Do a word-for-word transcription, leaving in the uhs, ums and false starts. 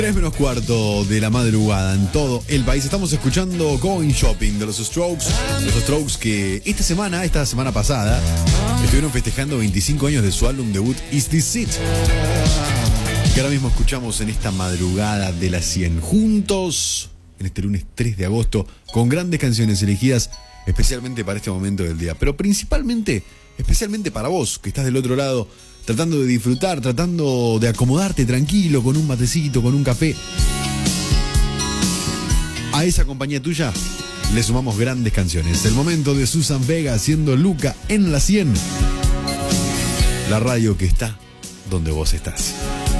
Tres menos cuarto de la madrugada en todo el país. Estamos escuchando Going Shopping de los Strokes. Los Strokes que esta semana, esta semana pasada, estuvieron festejando veinticinco años de su álbum debut Is This It, que ahora mismo escuchamos en esta madrugada de las cien juntos, en este lunes tres de agosto, con grandes canciones elegidas especialmente para este momento del día, pero principalmente, especialmente para vos, que estás del otro lado, tratando de disfrutar, tratando de acomodarte tranquilo, con un matecito, con un café. A esa compañía tuya le sumamos grandes canciones. El momento de Susan Vega haciendo Luca en la cien. La radio que está donde vos estás.